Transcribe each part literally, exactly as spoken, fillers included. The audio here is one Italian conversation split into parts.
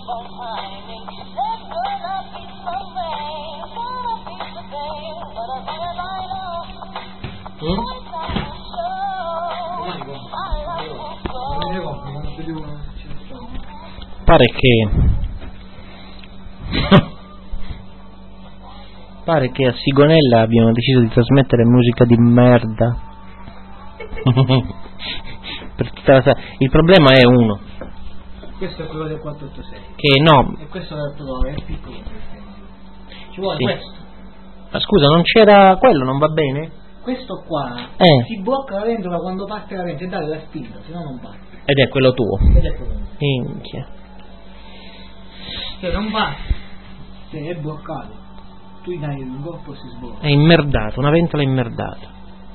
Pare che pare che a Sigonella abbiano deciso di trasmettere musica di merda. Per tutta la... Il problema è uno. Questo è quello del quattrocentottantasei. Che no. E questo è l'altro, è piccolo. Ci vuole Sì. questo. Ma scusa, non c'era quello, non va bene? Questo qua Eh. si blocca la ventola quando parte la ventola e dare la spinta, se no non parte. Ed è quello tuo. Ed è quello. Minchia. Cioè non va, cioè è bloccato, tu gli dai un colpo e si sblocca. È immerdato, una ventola immerdata.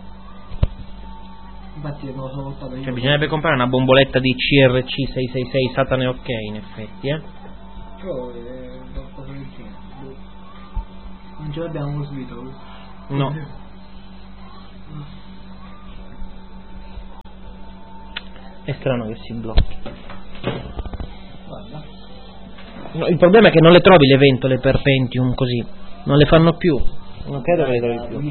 Infatti me lo sono voltato io. Cioè bisognerebbe comprare una bomboletta di C R C sei sei sei Satane ok in effetti, eh. Però è qualcosa del genere. Non ce l'abbiamo subito. No. È strano che si blocchi. Guarda. No, il problema è che non le trovi le ventole per Pentium così, non le fanno più, non credo che le trovi più.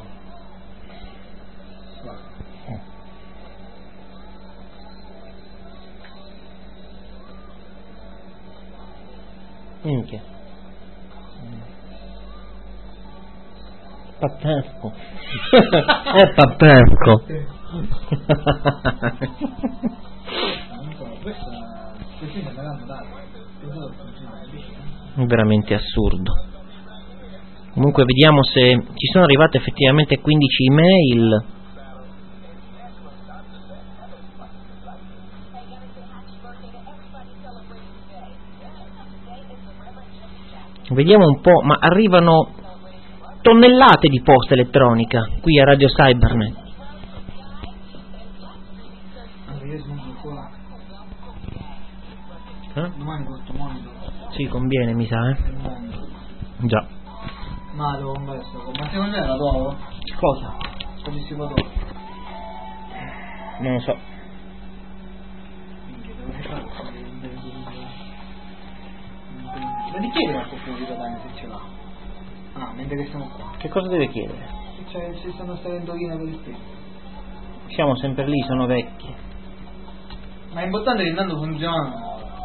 Minchia. Pazzesco. È pazzesco. Veramente assurdo. Comunque vediamo se ci sono arrivate effettivamente quindici email. Vediamo un po', ma arrivano tonnellate di posta elettronica qui a Radio Cybernet. Eh? Sì, conviene, mi sa, eh? Già. Ma devo comprare sto. Ma secondo me la trovo? Cosa? Come si può trovare? Non lo so. Ma di chiedere a qualcuno di Catania se ce l'ha? Ah, mentre che siamo qua. Che cosa deve chiedere? Cioè, se sono state indovine per il tempo. Siamo sempre lì, sono vecchi. Ma è importante che intanto funziona.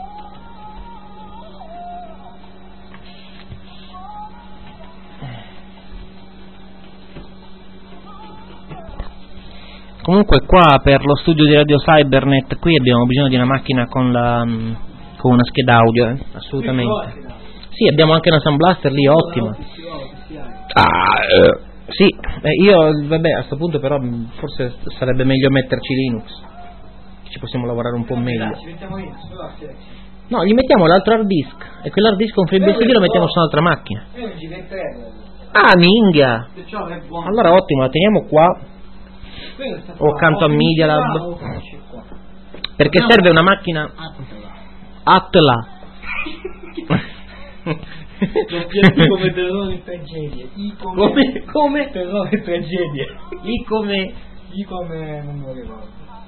Comunque qua per lo studio di Radio Cybernet qui abbiamo bisogno di una macchina con la con una scheda audio, eh? Assolutamente. Sì, abbiamo anche una Sound Blaster lì ottima. Ah, eh, sì, eh, io vabbè a sto punto però forse sarebbe meglio metterci Linux. Ci possiamo lavorare un po' meglio. No, gli mettiamo l'altro hard disk e quell'hard disk con FreeBSD lo mettiamo su un'altra macchina. Ah, minchia. Allora ottimo, la teniamo qua. O accanto a Media Lab, perché serve una macchina Atla. Come terrore e tragedie. Come? Come? Terrore e tragedie. I come? I come non me lo ricordo.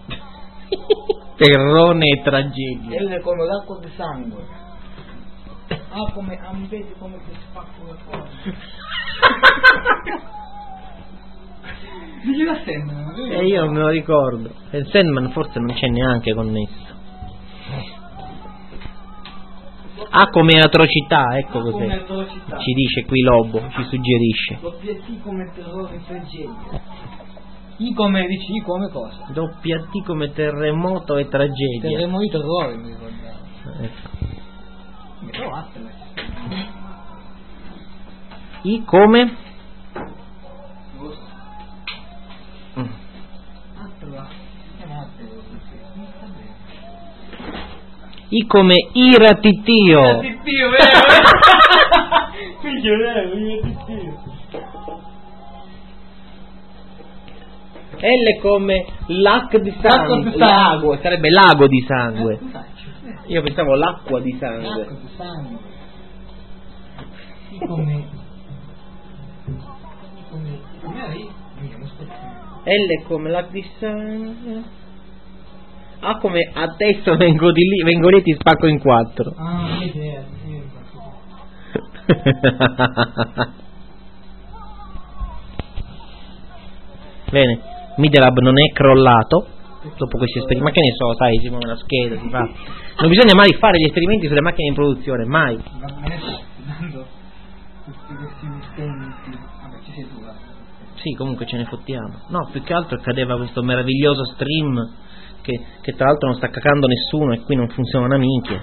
Terrone e tragedia. L come l'acqua di sangue. A come a mi vedi come ti spacco le cose. E io non me lo ricordo. E il Sandman forse non c'è neanche connesso. A come atrocità, ecco cos'è. Ci dice qui Lobo, ci suggerisce. Doppia T come terrore e tragedia. I come dici I come cosa? Doppia T come terremoto e tragedia. Terremoto e terrore mi ricordavo. Ecco. I come? I come iratitio. Iratitio, vero? Figlio vero, iratitio. L come lac di sangue. Lago di Lago, sarebbe lago di sangue. Eh, Io pensavo l'acqua di sangue. L'acqua di sangue. I come come come hai? L come lac di sangue. Ah, come adesso vengo di lì, vengo lì e ti spacco in quattro. Ah, sì, sì, sì. Bene, Media Lab non è crollato dopo questi esperimenti, ma che ne so, sai, si muove la scheda, si fa. Non bisogna mai fare gli esperimenti sulle macchine in produzione, mai. Ma me ne sto dando tutti questi utenti. Vabbè, ci sei tu, va. Sì, comunque ce ne fottiamo. No, più che altro accadeva questo meraviglioso stream che, che tra l'altro non sta cacando nessuno e qui non funziona una minchia.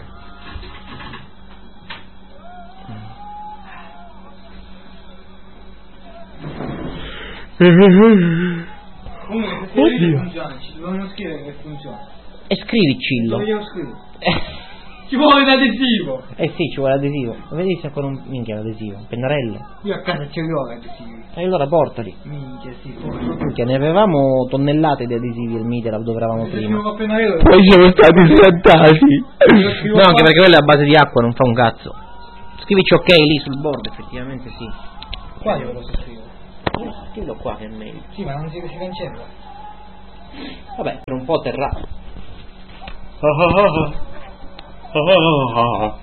Comunque se scrivi funziona, ci dobbiamo scrivere che funziona. E scrivi Cillo. Dove glielo scrivo? Ci vuole l'adesivo! Eh sì, ci vuole l'adesivo. Vedi se ancora un minchia l'adesivo, un pennarello. Io a casa ce li ho l'adesivi. E allora portali. Minchia, sì. Minchia, ne avevamo tonnellate di adesivi al Media Lab dove eravamo prima. Scrivo a pennarello. Poi siamo stati scattati. No, anche perché quello è a base di acqua, non fa un cazzo. Scrivici ok lì sul board, effettivamente sì. Qua io posso scrivere. Scrivilo qua che è meglio. Sì, ma non si, si cancella. Vabbè, per un po' terrà.